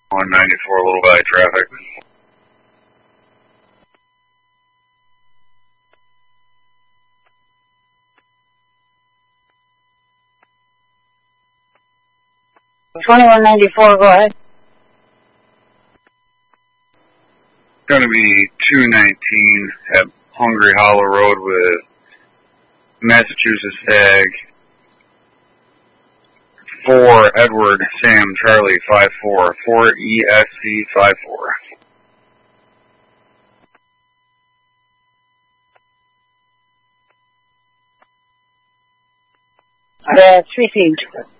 194, Little Valley traffic. $21.94, go ahead. It's going to be 219 at Hungry Hollow Road with Massachusetts Ag. 4 Edward Sam Charlie 54 4 ESC 54. That's received.